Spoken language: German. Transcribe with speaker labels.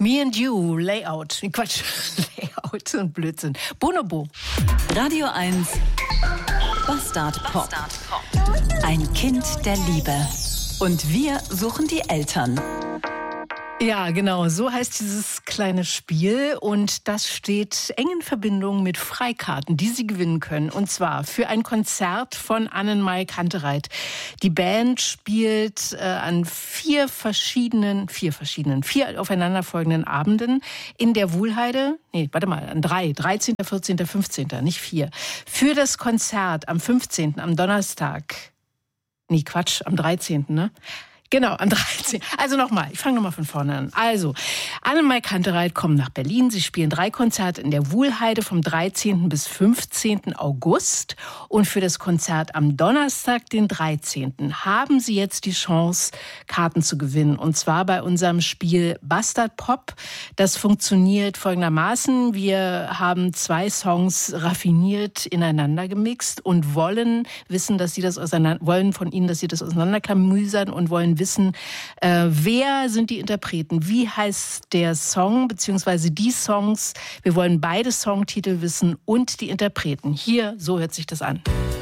Speaker 1: Me and You, Layout. Quatsch, Layout und Blödsinn. Bonobo.
Speaker 2: Radio 1, Bastard Pop. Ein Kind der Liebe. Und wir suchen die Eltern.
Speaker 1: Ja, genau, so heißt dieses kleine Spiel und das steht eng in Verbindung mit Freikarten, die Sie gewinnen können. Und zwar für ein Konzert von Annenmai Kantereit. Die Band spielt an vier aufeinanderfolgenden Abenden in der Wuhlheide. An 13., 14., 15., nicht 4. Für das Konzert am 15., am Donnerstag. Am 13., ne? Genau, am 13. Also nochmal, ich fange nochmal von vorne an. Also, Annenmai Kantereit kommen nach Berlin. Sie spielen 3 Konzerte in der Wuhlheide vom 13. bis 15. August. Und für das Konzert am Donnerstag, den 13., haben Sie jetzt die Chance, Karten zu gewinnen. Und zwar bei unserem Spiel Bastard Pop. Das funktioniert folgendermaßen. Wir haben 2 Songs raffiniert ineinander gemixt und wollen wissen, dass Sie das wollen von Ihnen, dass Sie das auseinanderklamüsern und wollen wissen, wer sind die Interpreten, wie heißt der Song bzw. die Songs. Wir wollen beide Songtitel wissen und die Interpreten. Hier, so hört sich das an.